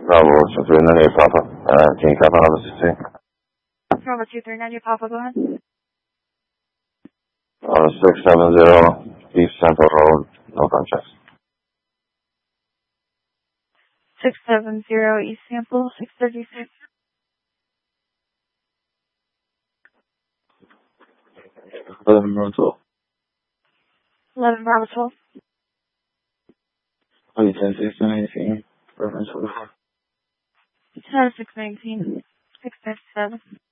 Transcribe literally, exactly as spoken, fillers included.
Bravo, two three nine eight Papa. Uh, can you copy number sixteen? Bravo two three nine eight Papa, go ahead. Uh, six seven zero East Central Road, no contest. six seven zero East Sample, six thirty-six. eleven Bravo twelve. eleven Bravo twelve. Okay, ten six nineteen. Reference forty-four. ten six nineteen. six fifty-seven.